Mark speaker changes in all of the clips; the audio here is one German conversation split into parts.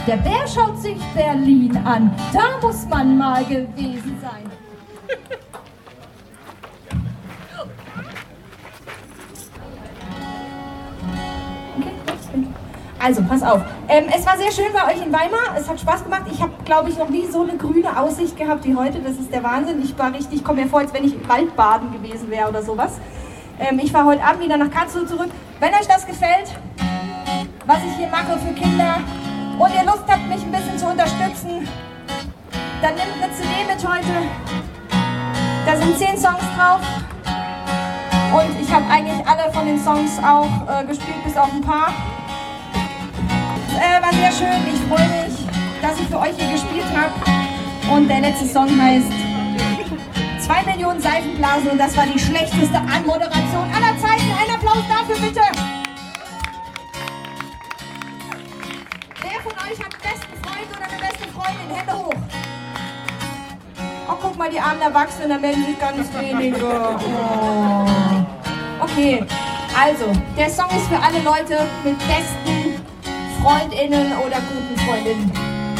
Speaker 1: Der Bär schaut sich Berlin an, da muss man mal gewesen sein. Also, pass auf. Es war sehr schön bei euch in Weimar. Es hat Spaß gemacht. Ich habe, glaube ich, noch nie so eine grüne Aussicht gehabt wie heute. Das ist der Wahnsinn. Ich komme mir vor, als wenn ich im Waldbaden gewesen wäre oder sowas. Ich fahre heute Abend wieder nach Karlsruhe zurück. Wenn euch das gefällt, was ich hier mache für Kinder und ihr Lust habt, mich ein bisschen zu unterstützen, dann nehmt eine CD mit heute. Da sind 10 Songs drauf. Und ich habe eigentlich alle von den Songs auch gespielt, bis auf ein paar. War sehr schön, ich freue mich, dass ich für euch hier gespielt habe. Und der letzte Song heißt 2 Millionen Seifenblasen und das war die schlechteste Anmoderation aller Zeiten. Ein Applaus dafür bitte! Wer von euch hat einen besten Freund oder eine beste Freundin? Hände hoch! Oh, guck mal, die armen Erwachsenen, da melden sich ganz wenige. Oh. Okay, also, der Song ist für alle Leute mit besten FreundInnen oder guten Freundinnen.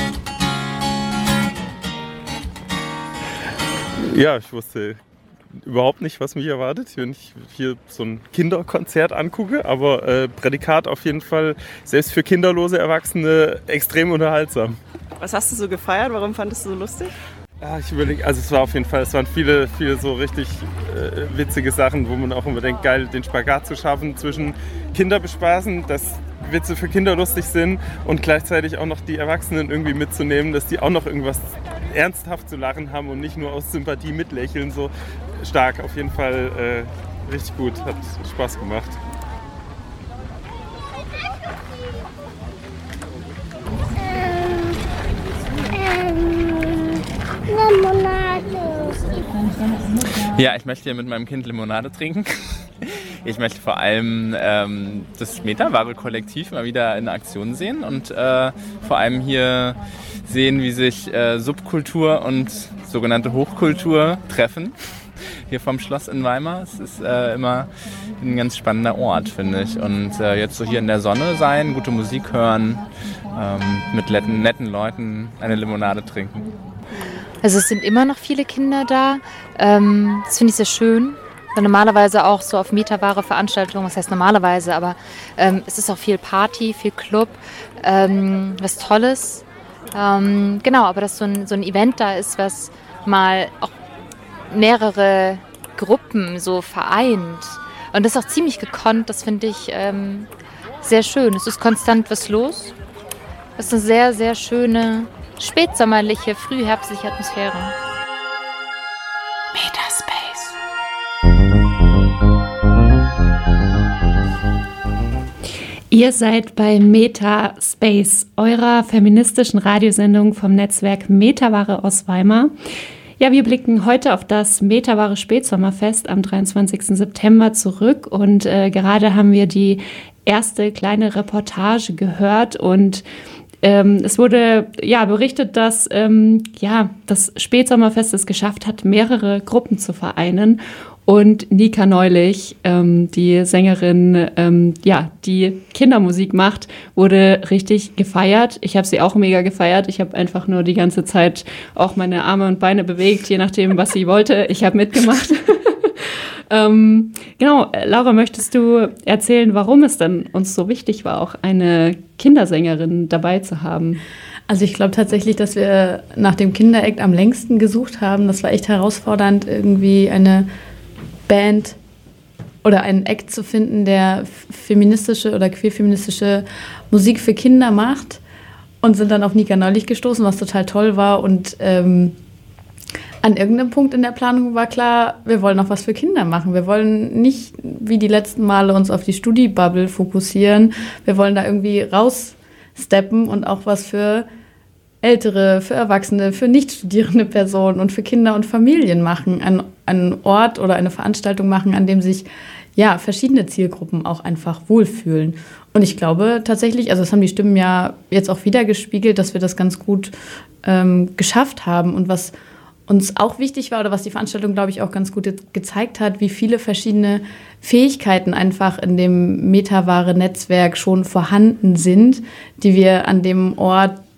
Speaker 2: Ja, ich wusste überhaupt nicht, was mich erwartet, wenn ich hier so ein Kinderkonzert angucke, aber Prädikat auf jeden Fall, selbst für kinderlose Erwachsene, extrem unterhaltsam.
Speaker 3: Was hast du so gefeiert? Warum fandest du so lustig?
Speaker 2: Ja, ich überlege, also es war auf jeden Fall, es waren viele so richtig witzige Sachen, wo man auch immer denkt, geil, den Spagat zu schaffen zwischen Kinder bespaßen, dass Witze für Kinder lustig sind und gleichzeitig auch noch die Erwachsenen irgendwie mitzunehmen, dass die auch noch irgendwas ernsthaft zu lachen haben und nicht nur aus Sympathie mitlächeln, so stark, auf jeden Fall richtig gut, hat Spaß gemacht.
Speaker 4: Ja, ich möchte hier mit meinem Kind Limonade trinken. Ich möchte vor allem das Metaware-Kollektiv mal wieder in Aktion sehen und vor allem hier sehen, wie sich Subkultur und sogenannte Hochkultur treffen. Hier vom Schloss in Weimar. Es ist immer ein ganz spannender Ort, finde ich. Und jetzt so hier in der Sonne sein, gute Musik hören, mit netten Leuten eine Limonade trinken.
Speaker 5: Also es sind immer noch viele Kinder da. Das finde ich sehr schön. Normalerweise auch so auf Metaware-Veranstaltungen, was heißt normalerweise, aber es ist auch viel Party, viel Club, was Tolles. Genau, aber dass so ein Event da ist, was mal auch mehrere Gruppen so vereint. Und das ist auch ziemlich gekonnt, das finde ich sehr schön. Es ist konstant was los. Es ist eine sehr, sehr schöne, spätsommerliche, frühherbstliche Atmosphäre.
Speaker 6: Metaspace. Ihr seid bei Metaspace, eurer feministischen Radiosendung vom Netzwerk Metaware aus Weimar. Ja, wir blicken heute auf das Metaware Spätsommerfest am 23. September zurück und gerade haben wir die erste kleine Reportage gehört und es wurde berichtet, dass das Spätsommerfest es geschafft hat, mehrere Gruppen zu vereinen. Und Nika Neulich, die Sängerin, die Kindermusik macht, wurde richtig gefeiert. Ich habe sie auch mega gefeiert. Ich habe einfach nur die ganze Zeit auch meine Arme und Beine bewegt, je nachdem, was sie wollte. Ich habe mitgemacht. Laura, möchtest du erzählen, warum es denn uns so wichtig war, auch eine Kindersängerin dabei zu haben?
Speaker 7: Also ich glaube tatsächlich, dass wir nach dem Kinderakt am längsten gesucht haben. Das war echt herausfordernd, irgendwie eine Band oder einen Act zu finden, der feministische oder queerfeministische Musik für Kinder macht, und sind dann auf Nika Neulich gestoßen, was total toll war. Und an irgendeinem Punkt in der Planung war klar, wir wollen auch was für Kinder machen. Wir wollen nicht wie die letzten Male uns auf die Studi-Bubble fokussieren. Wir wollen da irgendwie raussteppen und auch was für Ältere, für Erwachsene, für nicht studierende Personen und für Kinder und Familien machen. Einen Ort oder eine Veranstaltung machen, an dem sich verschiedene Zielgruppen auch einfach wohlfühlen. Und ich glaube tatsächlich, also das haben die Stimmen ja jetzt auch wieder gespiegelt, dass wir das ganz gut geschafft haben. Und was uns auch wichtig war oder was die Veranstaltung, glaube ich, auch ganz gut gezeigt hat, wie viele verschiedene Fähigkeiten einfach in dem Metaware-Netzwerk schon vorhanden sind, die wir an dem Ort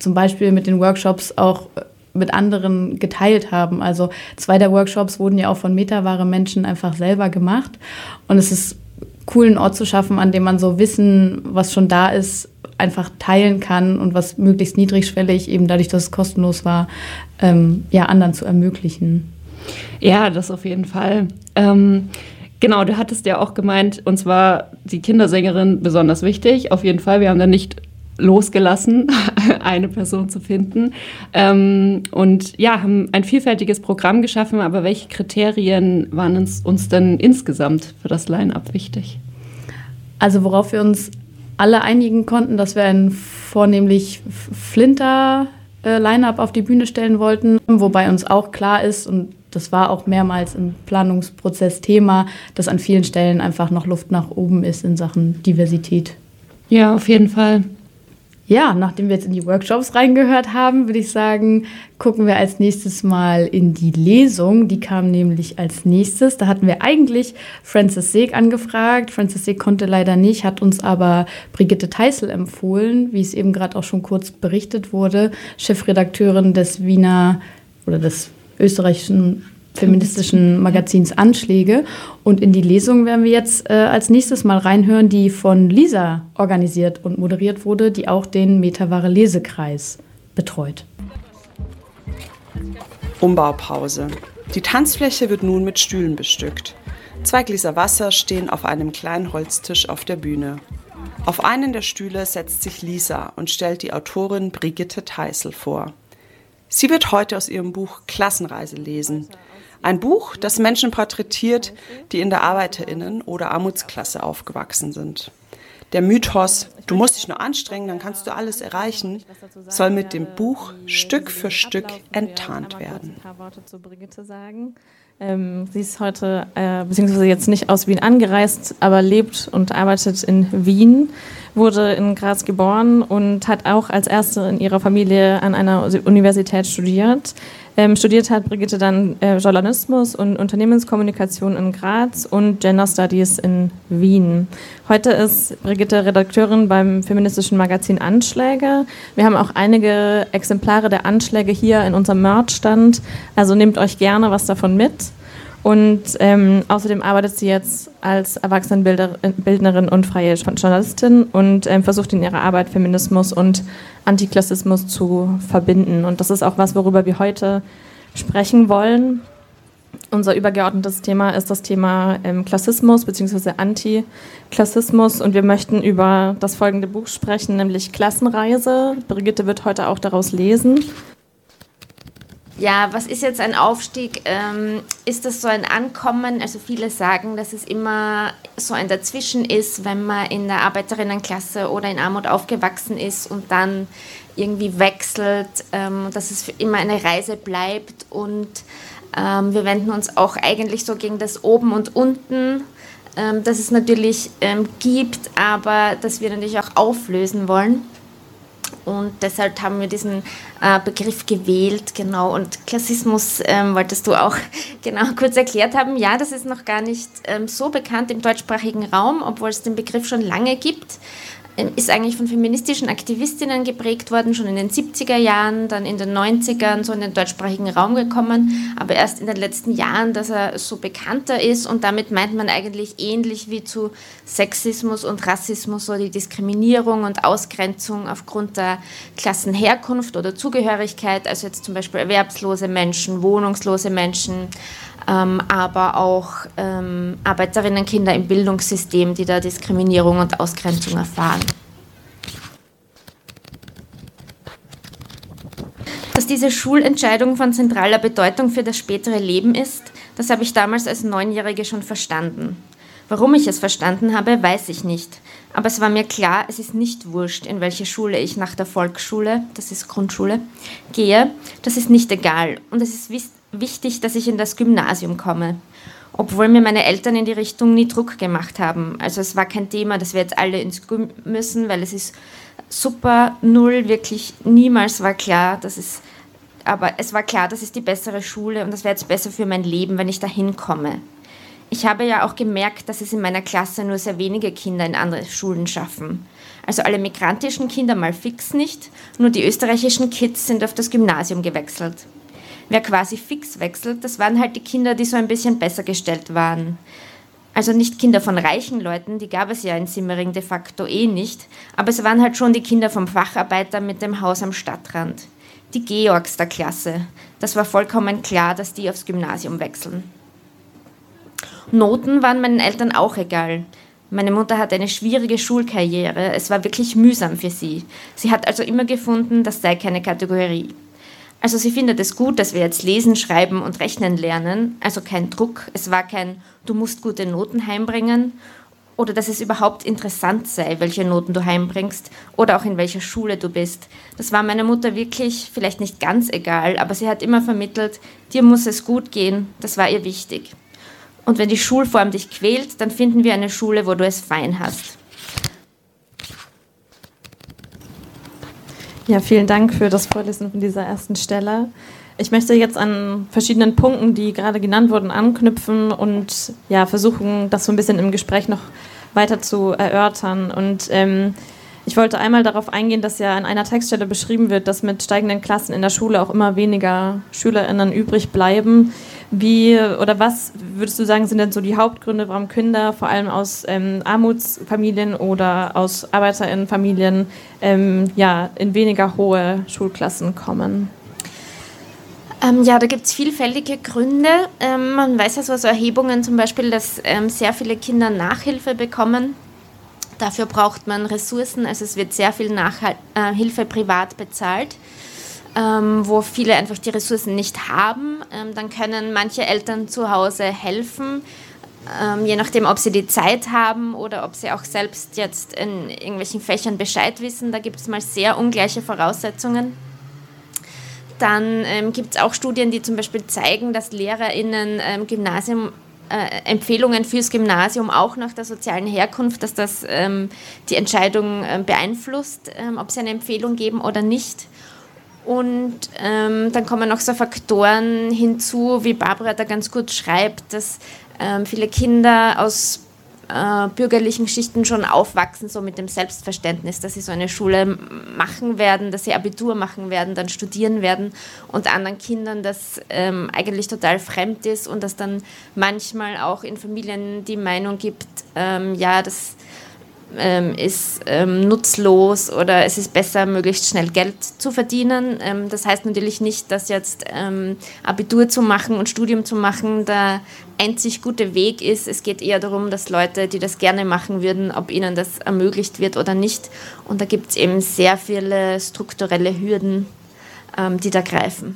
Speaker 7: zum Beispiel mit den Workshops auch mit anderen geteilt haben. Also 2 der Workshops wurden ja auch von Metaware Menschen einfach selber gemacht. Und es ist cool, einen Ort zu schaffen, an dem man so Wissen, was schon da ist, einfach teilen kann und was möglichst niedrigschwellig, eben dadurch, dass es kostenlos war, anderen zu ermöglichen.
Speaker 6: Ja, das auf jeden Fall. Genau, du hattest ja auch gemeint, uns war die Kindersängerin besonders wichtig. Auf jeden Fall, wir haben da nicht losgelassen, eine Person zu finden. Und ja, haben ein vielfältiges Programm geschaffen, aber welche Kriterien waren uns denn insgesamt für das Line-Up wichtig?
Speaker 7: Also worauf wir uns alle einigen konnten, dass wir ein vornehmlich Flinter-Line-Up auf die Bühne stellen wollten, wobei uns auch klar ist, und das war auch mehrmals im Planungsprozess Thema, dass an vielen Stellen einfach noch Luft nach oben ist in Sachen Diversität.
Speaker 6: Ja, auf jeden Fall.
Speaker 7: Ja, nachdem wir jetzt in die Workshops reingehört haben, würde ich sagen, gucken wir als nächstes mal in die Lesung. Die kam nämlich als nächstes. Da hatten wir eigentlich Francis Seeg angefragt. Francis Seeg konnte leider nicht, hat uns aber Brigitte Teissl empfohlen, wie es eben gerade auch schon kurz berichtet wurde, Chefredakteurin des Wiener oder des österreichischen feministischen Magazins Anschläge. Und in die Lesung werden wir jetzt als nächstes mal reinhören, die von Lisa organisiert und moderiert wurde, die auch den Metaware Lesekreis betreut.
Speaker 8: Umbaupause. Die Tanzfläche wird nun mit Stühlen bestückt. 2 Gläser Wasser stehen auf einem kleinen Holztisch auf der Bühne. Auf einen der Stühle setzt sich Lisa und stellt die Autorin Brigitte Teissl vor. Sie wird heute aus ihrem Buch Klassenreise lesen. Ein Buch, das Menschen porträtiert, die in der ArbeiterInnen- oder Armutsklasse aufgewachsen sind. Der Mythos, du musst dich nur anstrengen, dann kannst du alles erreichen, soll mit dem Buch Stück für Stück enttarnt werden.
Speaker 9: Ein paar Worte zu Brigitte sagen. Sie ist heute, beziehungsweise jetzt nicht aus Wien angereist, aber lebt und arbeitet in Wien, wurde in Graz geboren und hat auch als erste in ihrer Familie an einer Universität studiert. Studiert hat Brigitte dann Journalismus und Unternehmenskommunikation in Graz und Gender Studies in Wien. Heute ist Brigitte Redakteurin beim feministischen Magazin Anschläge. Wir haben auch einige Exemplare der Anschläge hier in unserem Merch-Stand, also nehmt euch gerne was davon mit. Und außerdem arbeitet sie jetzt als Erwachsenenbildnerin und freie Journalistin und versucht in ihrer Arbeit Feminismus und Antiklassismus zu verbinden. Und das ist auch was, worüber wir heute sprechen wollen. Unser übergeordnetes Thema ist das Thema Klassismus bzw. Antiklassismus. Und wir möchten über das folgende Buch sprechen, nämlich Klassenreise. Brigitte wird heute auch daraus lesen.
Speaker 10: Ja, was ist jetzt ein Aufstieg? Ist das so ein Ankommen? Also viele sagen, dass es immer so ein Dazwischen ist, wenn man in der Arbeiterinnenklasse oder in Armut aufgewachsen ist und dann irgendwie wechselt, dass es für immer eine Reise bleibt. Und wir wenden uns auch eigentlich so gegen das Oben und Unten, das es natürlich gibt, aber das wir natürlich auch auflösen wollen. Und deshalb haben wir diesen Begriff gewählt, genau. Und Klassismus wolltest du auch genau kurz erklärt haben. Ja, das ist noch gar nicht so bekannt im deutschsprachigen Raum, obwohl es den Begriff schon lange gibt. Ist eigentlich von feministischen Aktivistinnen geprägt worden, schon in den 70er Jahren, dann in den 90ern so in den deutschsprachigen Raum gekommen, aber erst in den letzten Jahren, dass er so bekannter ist, und damit meint man eigentlich ähnlich wie zu Sexismus und Rassismus so die Diskriminierung und Ausgrenzung aufgrund der Klassenherkunft oder Zugehörigkeit, also jetzt zum Beispiel erwerbslose Menschen, wohnungslose Menschen, aber auch Arbeiterinnenkinder im Bildungssystem, die da Diskriminierung und Ausgrenzung erfahren. Dass diese Schulentscheidung von zentraler Bedeutung für das spätere Leben ist, das habe ich damals als 9-Jährige schon verstanden. Warum ich es verstanden habe, weiß ich nicht. Aber es war mir klar, es ist nicht wurscht, in welche Schule ich nach der Volksschule, das ist Grundschule, gehe. Das ist nicht egal. Und es ist wichtig, dass ich in das Gymnasium komme. Obwohl mir meine Eltern in die Richtung nie Druck gemacht haben. Also es war kein Thema, dass wir jetzt alle ins Gym müssen, weil es ist super, null, wirklich niemals war klar, aber es war klar, das ist die bessere Schule und das wäre jetzt besser für mein Leben, wenn ich da hinkomme. Ich habe ja auch gemerkt, dass es in meiner Klasse nur sehr wenige Kinder in andere Schulen schaffen. Also alle migrantischen Kinder mal fix nicht, nur die österreichischen Kids sind auf das Gymnasium gewechselt. Wer quasi fix wechselt, das waren halt die Kinder, die so ein bisschen besser gestellt waren. Also nicht Kinder von reichen Leuten, die gab es ja in Simmering de facto nicht, aber es waren halt schon die Kinder vom Facharbeiter mit dem Haus am Stadtrand. Die Georgs der Klasse. Das war vollkommen klar, dass die aufs Gymnasium wechseln. Noten waren meinen Eltern auch egal. Meine Mutter hatte eine schwierige Schulkarriere, es war wirklich mühsam für sie. Sie hat also immer gefunden, das sei keine Kategorie. Also sie findet es gut, dass wir jetzt lesen, schreiben und rechnen lernen, also kein Druck, es war kein du musst gute Noten heimbringen oder dass es überhaupt interessant sei, welche Noten du heimbringst oder auch in welcher Schule du bist. Das war meiner Mutter wirklich vielleicht nicht ganz egal, aber sie hat immer vermittelt, dir muss es gut gehen, das war ihr wichtig. Und wenn die Schulform dich quält, dann finden wir eine Schule, wo du es fein hast.
Speaker 9: Ja, vielen Dank für das Vorlesen von dieser ersten Stelle. Ich möchte jetzt an verschiedenen Punkten, die gerade genannt wurden, anknüpfen und ja, versuchen, das so ein bisschen im Gespräch noch weiter zu erörtern. Und ich wollte einmal darauf eingehen, dass ja an einer Textstelle beschrieben wird, dass mit steigenden Klassen in der Schule auch immer weniger SchülerInnen übrig bleiben. Wie oder was würdest du sagen, sind denn so die Hauptgründe, warum Kinder vor allem aus Armutsfamilien oder aus ArbeiterInnenfamilien in weniger hohe Schulklassen kommen?
Speaker 10: Ja, da gibt es vielfältige Gründe. Man weiß ja so aus Erhebungen zum Beispiel, dass sehr viele Kinder Nachhilfe bekommen. Dafür braucht man Ressourcen, also es wird sehr viel Nachhilfe privat bezahlt, wo viele einfach die Ressourcen nicht haben. Dann können manche Eltern zu Hause helfen, je nachdem, ob sie die Zeit haben oder ob sie auch selbst jetzt in irgendwelchen Fächern Bescheid wissen. Da gibt es mal sehr ungleiche Voraussetzungen. Dann gibt es auch Studien, die zum Beispiel zeigen, dass LehrerInnen Empfehlungen fürs Gymnasium auch nach der sozialen Herkunft, dass das die Entscheidung beeinflusst, ob sie eine Empfehlung geben oder nicht. Und dann kommen noch so Faktoren hinzu, wie Barbara da ganz gut schreibt, dass viele Kinder aus bürgerlichen Schichten schon aufwachsen, so mit dem Selbstverständnis, dass sie so eine Schule machen werden, dass sie Abitur machen werden, dann studieren werden und anderen Kindern das eigentlich total fremd ist und dass dann manchmal auch in Familien die Meinung gibt, das ist nutzlos oder es ist besser, möglichst schnell Geld zu verdienen. Das heißt natürlich nicht, dass jetzt Abitur zu machen und Studium zu machen der einzig gute Weg ist. Es geht eher darum, dass Leute, die das gerne machen würden, ob ihnen das ermöglicht wird oder nicht. Und da gibt es eben sehr viele strukturelle Hürden, die da greifen.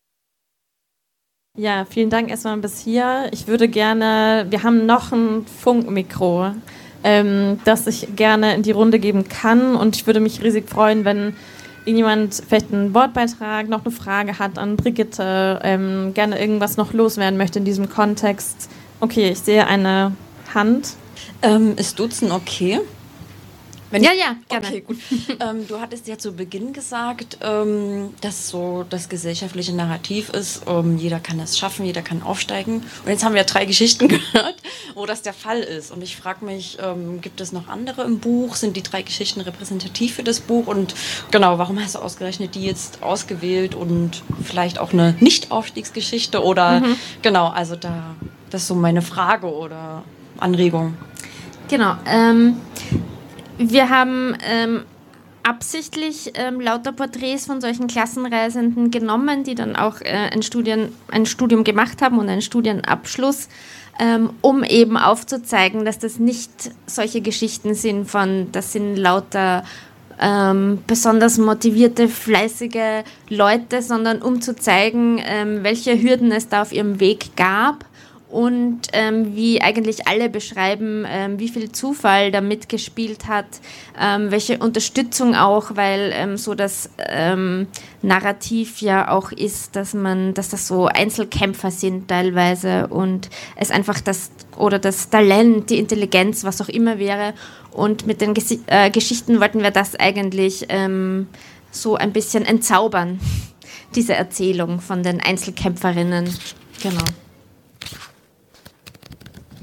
Speaker 9: Ja, vielen Dank erstmal bis hier. Ich würde gerne, wir haben noch ein Funkmikro, das ich gerne in die Runde geben kann. Und ich würde mich riesig freuen, wenn irgendjemand vielleicht einen Wortbeitrag, noch eine Frage hat an Brigitte, gerne irgendwas noch loswerden möchte in diesem Kontext. Okay, ich sehe eine Hand.
Speaker 11: Ist Duzen okay?
Speaker 10: Ja, gerne.
Speaker 11: Okay, gut. Du hattest ja zu Beginn gesagt, dass so das gesellschaftliche Narrativ ist, jeder kann es schaffen, jeder kann aufsteigen. Und jetzt haben wir 3 Geschichten gehört, wo das der Fall ist. Und ich frage mich, gibt es noch andere im Buch? Sind die 3 Geschichten repräsentativ für das Buch? Und genau, warum hast du ausgerechnet die jetzt ausgewählt und vielleicht auch eine Nicht-Aufstiegsgeschichte? Oder genau, also das ist so meine Frage oder Anregung.
Speaker 10: Genau, wir haben absichtlich lauter Porträts von solchen Klassenreisenden genommen, die dann auch ein Studium gemacht haben und einen Studienabschluss, um eben aufzuzeigen, dass das nicht solche Geschichten sind das sind lauter besonders motivierte, fleißige Leute, sondern um zu zeigen, welche Hürden es da auf ihrem Weg gab. Und wie eigentlich alle beschreiben, wie viel Zufall da mitgespielt hat, welche Unterstützung auch, weil so das Narrativ ja auch ist, dass das so Einzelkämpfer sind teilweise und es einfach das Talent, die Intelligenz, was auch immer wäre. Und mit den Geschichten wollten wir das eigentlich so ein bisschen entzaubern, diese Erzählung von den Einzelkämpferinnen. Genau.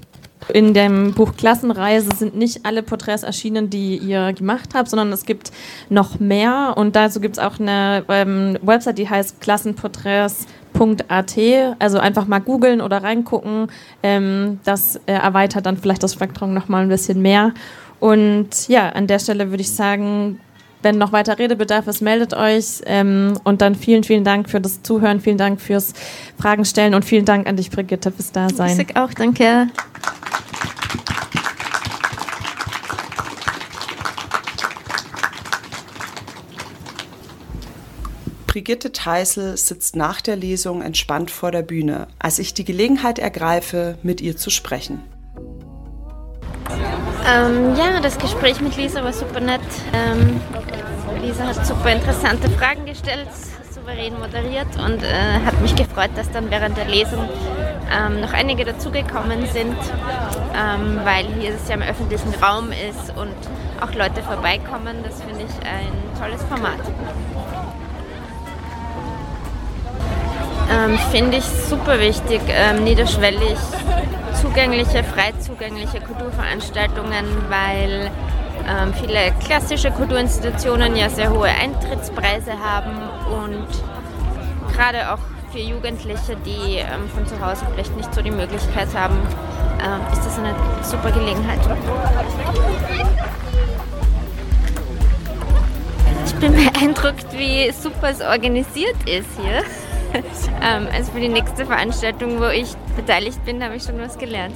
Speaker 9: In dem Buch Klassenreise sind nicht alle Porträts erschienen, die ihr gemacht habt, sondern es gibt noch mehr. Und dazu gibt es auch eine Website, die heißt klassenporträts.at. Also einfach mal googeln oder reingucken. Das erweitert dann vielleicht das Spektrum noch mal ein bisschen mehr. Und ja, an der Stelle würde ich sagen, wenn noch weiter Redebedarf ist, meldet euch. Und dann vielen, vielen Dank für das Zuhören, vielen Dank fürs Fragen stellen und vielen Dank an dich, Brigitte, fürs Dasein.
Speaker 10: Ich sag auch danke.
Speaker 8: Brigitte Theißl sitzt nach der Lesung entspannt vor der Bühne, als ich die Gelegenheit ergreife, mit ihr zu sprechen.
Speaker 10: Ja, das Gespräch mit Lisa war super nett. Lisa hat super interessante Fragen gestellt, souverän moderiert und hat mich gefreut, dass dann während der Lesung noch einige dazugekommen sind, weil hier es ja im öffentlichen Raum ist und auch Leute vorbeikommen. Das finde ich ein tolles Format. Finde ich super wichtig, niederschwellig zugängliche, frei zugängliche Kulturveranstaltungen, weil viele klassische Kulturinstitutionen ja sehr hohe Eintrittspreise haben und gerade auch für Jugendliche, die von zu Hause vielleicht nicht so die Möglichkeit haben, ist das eine super Gelegenheit. Ich bin beeindruckt, wie super es organisiert ist hier. Also für die nächste Veranstaltung, wo ich beteiligt bin, habe ich schon was gelernt.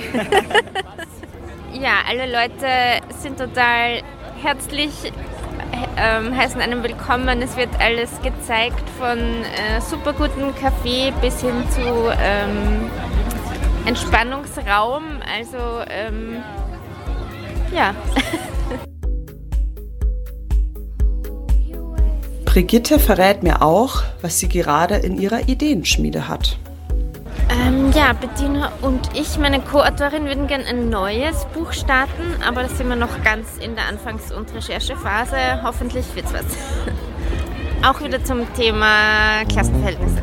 Speaker 10: Ja, alle Leute sind total herzlich, heißen einen willkommen. Es wird alles gezeigt, von super gutem Kaffee bis hin zu Entspannungsraum. Also ja.
Speaker 8: Brigitte verrät mir auch, was sie gerade in ihrer Ideenschmiede hat.
Speaker 10: Ja, Bettina und ich, meine Co-Autorin, würden gerne ein neues Buch starten, aber da sind wir noch ganz in der Anfangs- und Recherchephase. Hoffentlich wird's was. Auch wieder zum Thema Klassenverhältnisse.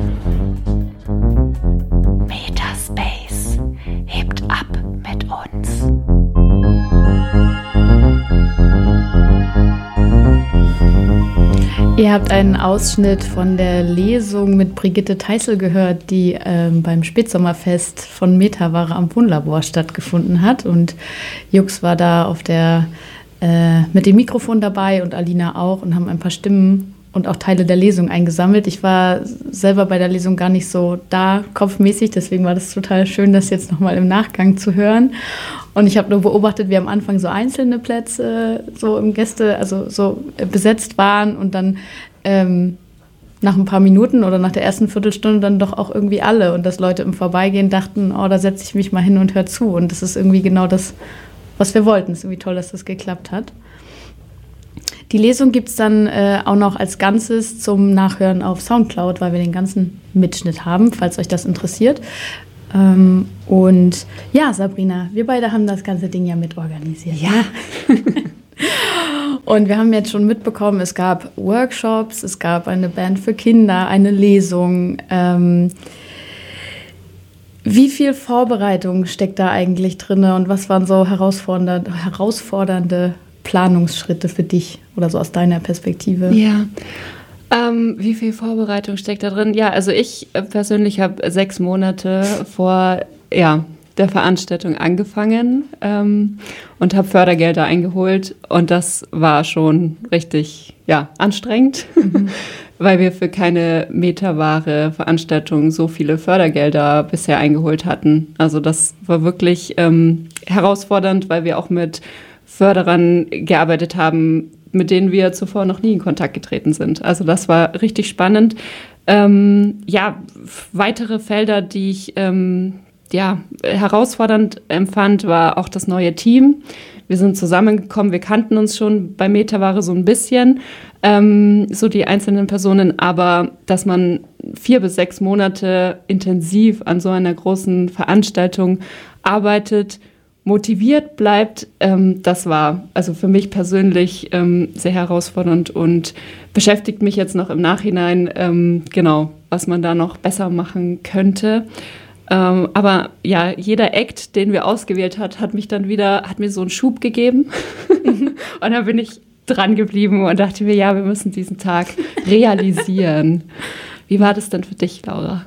Speaker 5: Metaspace hebt ab mit uns.
Speaker 7: Ihr habt einen Ausschnitt von der Lesung mit Brigitte Theißl gehört, die beim Spätsommerfest von Metaware am Wohnlabor stattgefunden hat. Und Jux war da mit dem Mikrofon dabei und Alina auch und haben ein paar Stimmen und auch Teile der Lesung eingesammelt. Ich war selber bei der Lesung gar nicht so da, kopfmäßig, deswegen war das total schön, das jetzt nochmal im Nachgang zu hören. Und ich habe nur beobachtet, wie am Anfang so einzelne Plätze so im also so besetzt waren und dann nach ein paar Minuten oder nach der ersten Viertelstunde dann doch auch irgendwie alle und dass Leute im Vorbeigehen dachten, oh, da setze ich mich mal hin und höre zu. Und das ist irgendwie genau das, was wir wollten. Es ist irgendwie toll, dass das geklappt hat. Die Lesung gibt es dann auch noch als Ganzes zum Nachhören auf Soundcloud, weil wir den ganzen Mitschnitt haben, falls euch das interessiert. Und ja, Sabrina, wir beide haben das ganze Ding ja mitorganisiert. Ja. Und wir haben jetzt schon mitbekommen, es gab Workshops, es gab eine Band für Kinder, eine Lesung. Wie viel Vorbereitung steckt da eigentlich drin und was waren so herausfordernde Planungsschritte für dich oder so aus deiner Perspektive?
Speaker 6: Ja. Wie viel Vorbereitung steckt da drin? Ja, also ich persönlich habe 6 Monate vor der Veranstaltung angefangen und habe Fördergelder eingeholt und das war schon richtig anstrengend, weil wir für keine Metaware Veranstaltung so viele Fördergelder bisher eingeholt hatten. Also das war wirklich herausfordernd, weil wir auch mit Förderern gearbeitet haben, mit denen wir zuvor noch nie in Kontakt getreten sind. Also das war richtig spannend. Weitere Felder, die ich herausfordernd empfand, war auch das neue Team. Wir sind zusammengekommen, wir kannten uns schon bei Metaware so ein bisschen, so die einzelnen Personen, aber dass man 4 bis 6 Monate intensiv an so einer großen Veranstaltung arbeitet, motiviert bleibt, das war also für mich persönlich sehr herausfordernd und beschäftigt mich jetzt noch im Nachhinein, was man da noch besser machen könnte. Aber ja, jeder Act, den wir ausgewählt hat mir so einen Schub gegeben. Und dann bin ich dran geblieben und dachte mir, ja, wir müssen diesen Tag realisieren. Wie war das denn für dich, Laura?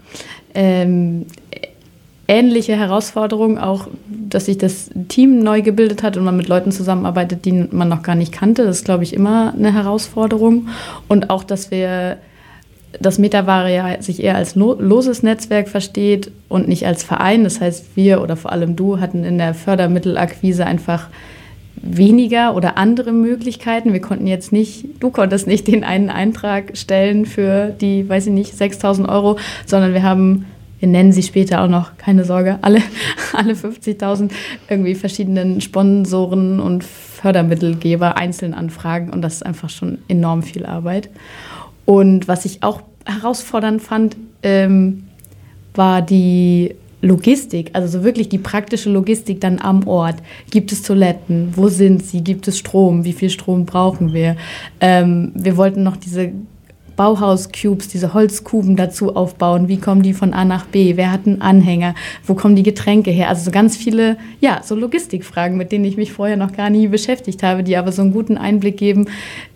Speaker 7: Ähnliche Herausforderung, auch, dass sich das Team neu gebildet hat und man mit Leuten zusammenarbeitet, die man noch gar nicht kannte. Das ist, glaube ich, immer eine Herausforderung. Und auch, dass Metaware ja sich eher als loses Netzwerk versteht und nicht als Verein. Das heißt, wir oder vor allem du hatten in der Fördermittelakquise einfach weniger oder andere Möglichkeiten. Du konntest nicht den einen Eintrag stellen für die, 6.000 Euro, sondern wir nennen sie später auch noch, keine Sorge, alle 50.000 irgendwie verschiedenen Sponsoren und Fördermittelgeber einzeln anfragen und das ist einfach schon enorm viel Arbeit. Und was ich auch herausfordernd fand, war die Logistik, also so wirklich die praktische Logistik dann am Ort. Gibt es Toiletten? Wo sind sie? Gibt es Strom? Wie viel Strom brauchen wir? Wir wollten noch diese Bauhaus-Cubes, diese Holzkuben dazu aufbauen. Wie kommen die von A nach B? Wer hat einen Anhänger? Wo kommen die Getränke her? Also so ganz viele, so Logistikfragen, mit denen ich mich vorher noch gar nie beschäftigt habe, die aber so einen guten Einblick geben,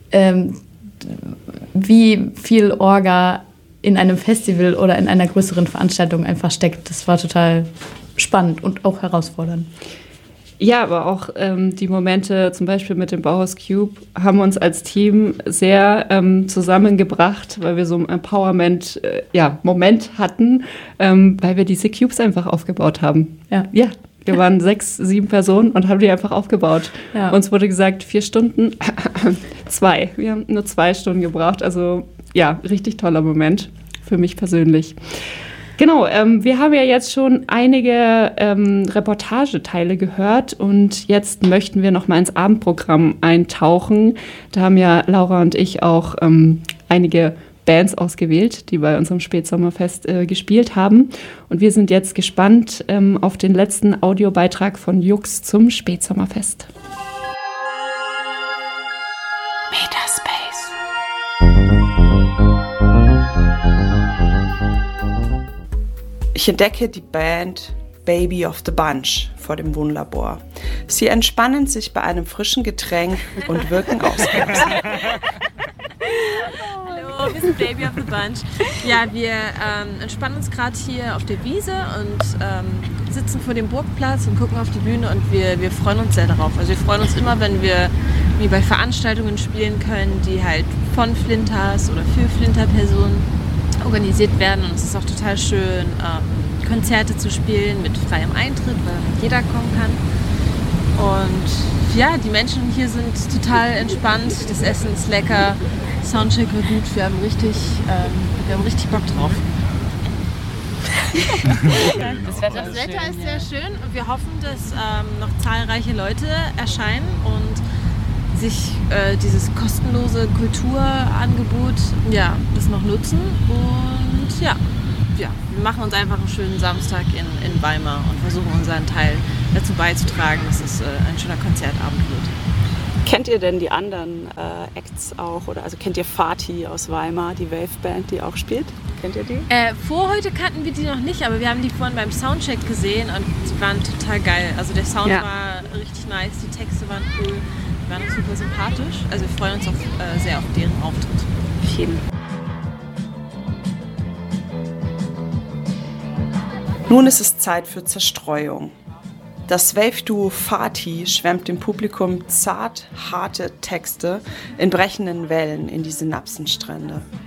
Speaker 7: wie viel Orga in einem Festival oder in einer größeren Veranstaltung einfach steckt. Das war total spannend und auch herausfordernd.
Speaker 6: Ja, aber auch die Momente zum Beispiel mit dem Bauhaus Cube haben uns als Team sehr zusammengebracht, weil wir so einen Empowerment-Moment hatten, weil wir diese Cubes einfach aufgebaut haben. Ja. Wir waren 6, 7 Personen und haben die einfach aufgebaut. Ja. Uns wurde gesagt, 4 Stunden, 2. Wir haben nur 2 Stunden gebraucht. Also ja, richtig toller Moment für mich persönlich. Genau, wir haben ja jetzt schon einige Reportageteile gehört und jetzt möchten wir noch mal ins Abendprogramm eintauchen. Da haben ja Laura und ich auch einige Bands ausgewählt, die bei unserem Spätsommerfest gespielt haben. Und wir sind jetzt gespannt auf den letzten Audiobeitrag von Jux zum Spätsommerfest.
Speaker 8: Metaspace. Ich entdecke die Band Baby of the Bunch vor dem Wohnlabor. Sie entspannen sich bei einem frischen Getränk und wirken ausgelassen.
Speaker 9: Hallo, wir sind Baby of the Bunch. Ja, wir entspannen uns gerade hier auf der Wiese und sitzen vor dem Burgplatz und gucken auf die Bühne und wir freuen uns sehr darauf. Also wir freuen uns immer, wenn wir wie bei Veranstaltungen spielen können, die halt von Flinters oder für Flinter-Personen organisiert werden und es ist auch total schön, Konzerte zu spielen mit freiem Eintritt, weil jeder kommen kann. Und ja, die Menschen hier sind total entspannt, das Essen ist lecker, Soundcheck war gut, wir haben richtig Bock drauf. Das Wetter ist sehr schön und wir hoffen, dass noch zahlreiche Leute erscheinen und sich dieses kostenlose Kulturangebot das noch nutzen und wir machen uns einfach einen schönen Samstag in Weimar und versuchen unseren Teil dazu beizutragen, dass es ein schöner Konzertabend wird.
Speaker 12: Kennt ihr denn die anderen Acts auch? Also kennt ihr Fatih aus Weimar, die Wave-Band, die auch spielt? Kennt ihr die?
Speaker 9: Vor heute kannten wir die noch nicht, aber wir haben die vorhin beim Soundcheck gesehen und die waren total geil. Also der Sound war richtig nice, die Texte waren cool. Die waren auch super sympathisch. Also wir freuen uns auch sehr auf deren Auftritt.
Speaker 12: Vielen.
Speaker 8: Nun ist es Zeit für Zerstreuung. Das Wave-Duo Fatih schwemmt dem Publikum zart, harte Texte in brechenden Wellen in die Synapsenstrände.